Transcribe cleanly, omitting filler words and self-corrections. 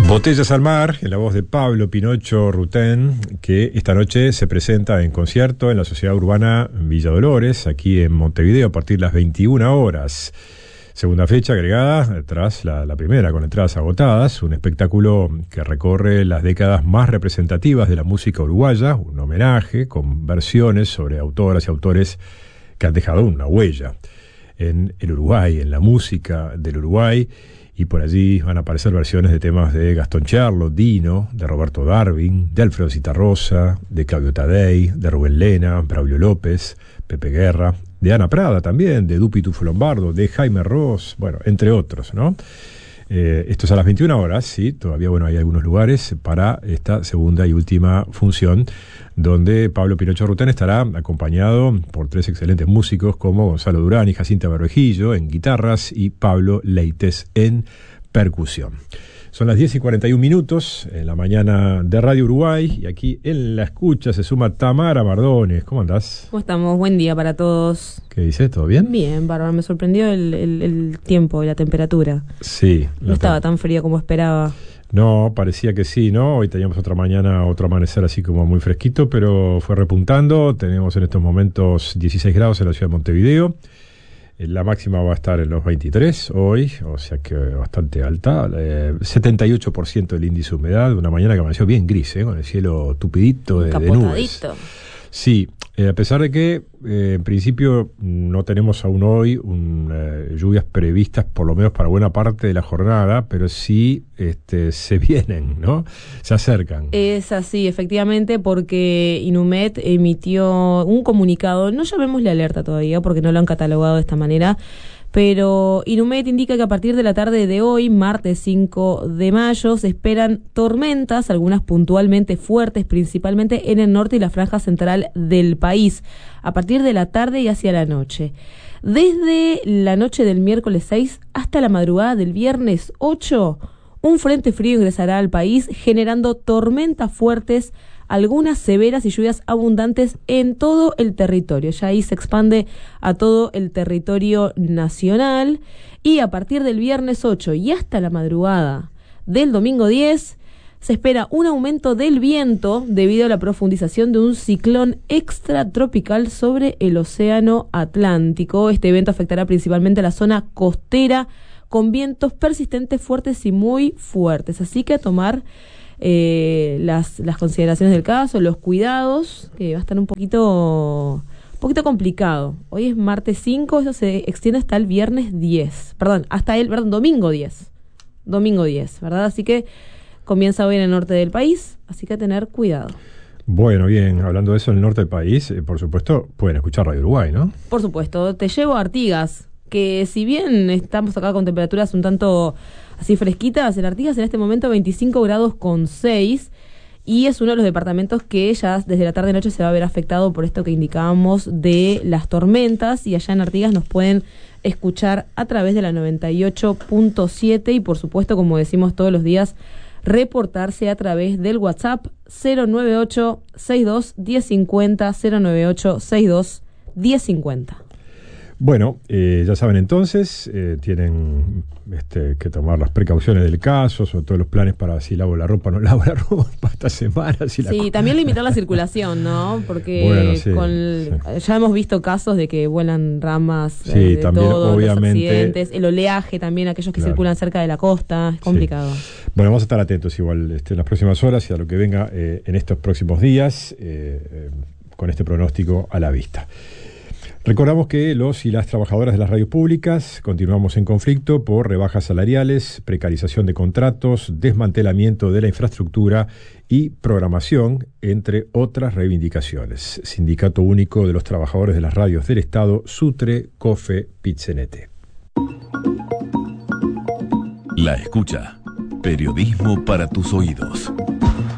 Botellas al Mar, en la voz de Pablo Pinocho Rutén, que esta noche se presenta en concierto en la Sociedad Urbana Villa Dolores, aquí en Montevideo, a partir de las 21 horas. Segunda fecha agregada tras la primera, con entradas agotadas, un espectáculo que recorre las décadas más representativas de la música uruguaya, un homenaje con versiones sobre autoras y autores que han dejado una huella en el Uruguay, en la música del Uruguay. Y por allí van a aparecer versiones de temas de Gastón Charlo, Dino, de Roberto Darwin, de Alfredo Citarrosa, de Claudio Tadei, de Rubén Lena, Braulio López, Pepe Guerra, de Ana Prada también, de Dupi Tufo Lombardo, de Jaime Ross, bueno, entre otros, ¿no? Esto es a las 21 horas, sí, todavía, bueno, hay algunos lugares para esta segunda y última función, donde Pablo Pinocho Rutén estará acompañado por tres excelentes músicos como Gonzalo Durán y Jacinta Barbejillo en guitarras y Pablo Leites en percusión. Son las 10:41 en la mañana de Radio Uruguay y aquí en la escucha se suma Tamara Mardones. ¿Cómo andás? ¿Cómo estamos? Buen día para todos. ¿Qué dices? ¿Todo bien? Bien, bárbaro. Me sorprendió el tiempo y la temperatura. Sí. No estaba tan frío como esperaba. No, parecía que sí, ¿no? Hoy teníamos otra mañana, otro amanecer así como muy fresquito, pero fue repuntando. Tenemos en estos momentos 16 grados en la ciudad de Montevideo. La máxima va a estar en los 23 hoy, o sea que bastante alta. 78% del índice de humedad, una mañana que amaneció bien gris, con el cielo tupidito de nubes. Sí, a pesar de que en principio no tenemos aún hoy lluvias previstas, por lo menos para buena parte de la jornada, pero sí se vienen, ¿no? Se acercan. Es así, efectivamente, porque Inumet emitió un comunicado, no llamémosle alerta todavía, porque no lo han catalogado de esta manera, pero Inumet indica que a partir de la tarde de hoy, martes 5 de mayo, se esperan tormentas, algunas puntualmente fuertes, principalmente en el norte y la franja central del país, a partir de la tarde y hacia la noche. Desde la noche del miércoles 6 hasta la madrugada del viernes 8, un frente frío ingresará al país generando tormentas fuertes, algunas severas y lluvias abundantes en todo el territorio. Ya ahí se expande a todo el territorio nacional y a partir del viernes 8 y hasta la madrugada del domingo 10 se espera un aumento del viento debido a la profundización de un ciclón extratropical sobre el océano Atlántico. Este evento afectará principalmente a la zona costera con vientos persistentes, fuertes y muy fuertes. Así que a tomar las consideraciones del caso, los cuidados, que va a estar un poquito complicado. Hoy es martes 5, eso se extiende hasta el viernes 10. Domingo 10. Domingo 10, ¿verdad? Así que comienza hoy en el norte del país, así que a tener cuidado. Bueno, bien, hablando de eso en el norte del país, por supuesto, pueden escuchar Radio Uruguay, ¿no? Por supuesto, te llevo a Artigas, que si bien estamos acá con temperaturas un tanto así fresquitas, en Artigas en este momento 25 grados con 6, y es uno de los departamentos que ya desde la tarde noche se va a ver afectado por esto que indicábamos de las tormentas, y allá en Artigas nos pueden escuchar a través de la 98.7 y por supuesto, como decimos todos los días, reportarse a través del WhatsApp 098-62-1050, 098-62-1050. Bueno, ya saben entonces, tienen que tomar las precauciones del caso, sobre todo los planes para si lavo la ropa o no lavo la ropa esta semana. También limitar la circulación, ¿no? Porque ya hemos visto casos de que vuelan ramas, de también, todo, obviamente, los accidentes, el oleaje también, aquellos que circulan cerca de la costa, es complicado. Bueno, vamos a estar atentos igual en las próximas horas y a lo que venga en estos próximos días, con este pronóstico a la vista. Recordamos que los y las trabajadoras de las radios públicas continuamos en conflicto por rebajas salariales, precarización de contratos, desmantelamiento de la infraestructura y programación, entre otras reivindicaciones. Sindicato Único de los Trabajadores de las Radios del Estado, SUTRE, COFE, PIT-CNT. La escucha. Periodismo para tus oídos.